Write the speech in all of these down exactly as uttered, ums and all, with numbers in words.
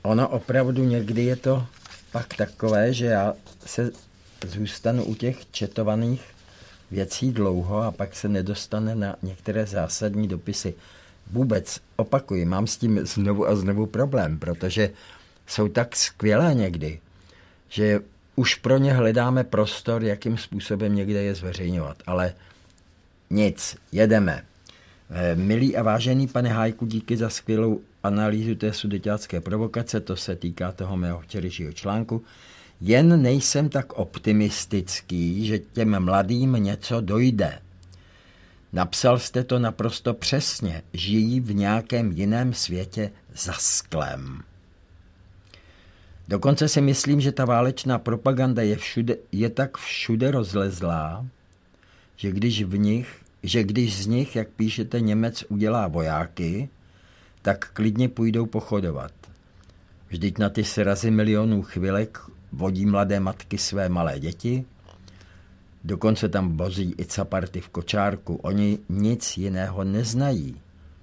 ono opravdu někdy je to pak takové, že já se zůstanu u těch četovaných věcí dlouho a pak se nedostane na některé zásadní dopisy. Vůbec, opakuji, mám s tím znovu a znovu problém, protože jsou tak skvělé někdy, že už pro ně hledáme prostor, jakým způsobem někde je zveřejňovat. Ale nic, jedeme. Milý a vážený pane Hájku, díky za skvělou analýzu té sudeťácké provokace, to se týká toho mého včerejšího článku. Jen nejsem tak optimistický, že těm mladým něco dojde. Napsal jste to naprosto přesně, žijí v nějakém jiném světě za sklem. Dokonce si myslím, že ta válečná propaganda je, všude, je tak všude rozlezlá, že když, v nich, že když z nich, jak píšete, Němec udělá vojáky, tak klidně půjdou pochodovat. Vždyť na ty srazy milionů chvilek vodí mladé matky své malé děti, dokonce tam vozí i caparty v kočárku. Oni nic jiného neznají.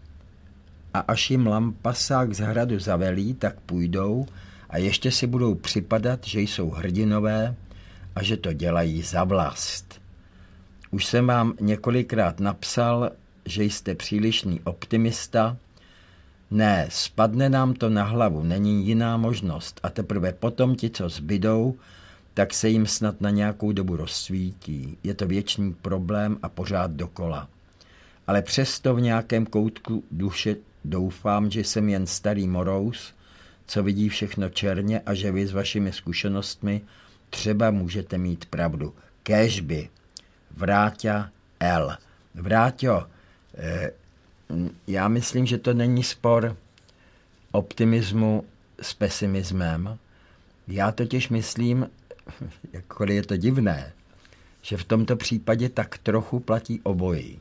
A až jim lampasák z hradu zavelí, tak půjdou a ještě si budou připadat, že jsou hrdinové a že to dělají za vlast. Už jsem vám několikrát napsal, že jste přílišný optimista. Ne, spadne nám to na hlavu, není jiná možnost. A teprve potom ti, co zbydou, tak se jim snad na nějakou dobu rozsvítí. Je to věčný problém a pořád dokola. Ale přesto v nějakém koutku duše doufám, že jsem jen starý morous, co vidí všechno černě a že vy s vašimi zkušenostmi třeba můžete mít pravdu. Kéžby. Vráťa L. Vráťo, eh, já myslím, že to není spor optimismu s pesimismem. Já totiž myslím, jakkoliv je to divné, že v tomto případě tak trochu platí obojí.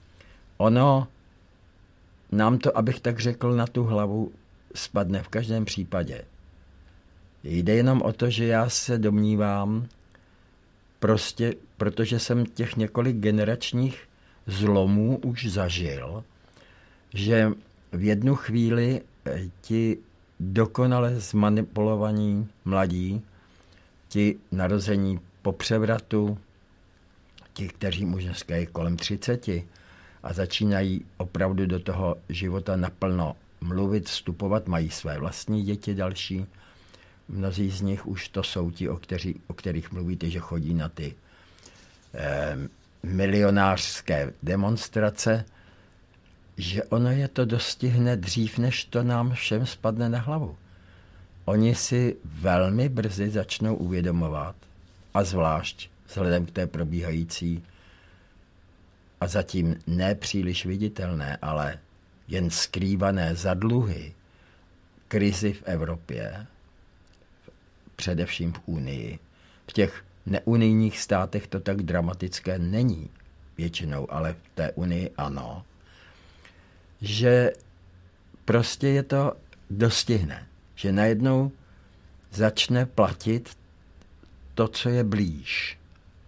Ono nám to, abych tak řekl, na tu hlavu spadne v každém případě. Jde jenom o to, že já se domnívám, prostě, protože jsem těch několik generačních zlomů už zažil, že v jednu chvíli ti dokonale zmanipulovaní mladí, ti narození po převratu, ti, kteří už dneska je kolem třiceti a začínají opravdu do toho života naplno mluvit, vstupovat, mají své vlastní děti další. Mnozí z nich už to jsou ti, o, kteří, o kterých mluvíte, že chodí na ty eh, milionářské demonstrace, že ono je to dostihne dřív, než to nám všem spadne na hlavu. Oni si velmi brzy začnou uvědomovat, a zvlášť vzhledem k té probíhající a zatím nepříliš viditelné, ale jen skrývané zadluhy, krizi v Evropě, především v Unii. V těch neunijních státech to tak dramatické není většinou, ale v té Unii ano, že prostě je to dostihne, že najednou začne platit to, co je blíž.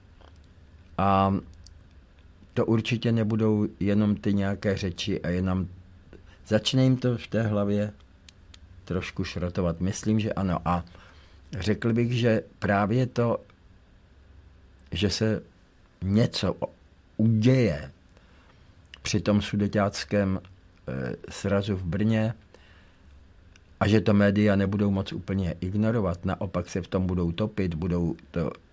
A to určitě nebudou jenom ty nějaké řeči a jenom začne jim to v té hlavě trošku šrotovat. Myslím, že ano. A řekl bych, že právě to, že se něco uděje při tom sudeťáckém e, srazu v Brně a že to média nebudou moc úplně ignorovat, naopak se v tom budou topit, budou to